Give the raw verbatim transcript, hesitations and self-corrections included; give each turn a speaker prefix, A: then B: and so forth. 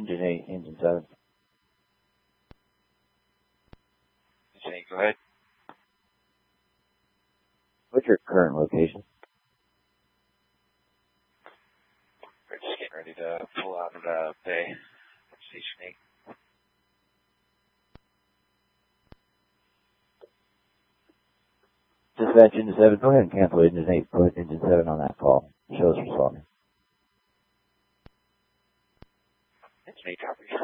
A: Engine eight, engine seven.
B: Engine eight, go ahead.
A: What's your current location?
B: We're just getting ready to pull out of the bay. Station eight.
A: Dispatch engine seven, go ahead and cancel engine eight, put engine seven on that call. Show us responding.
B: Engine eight,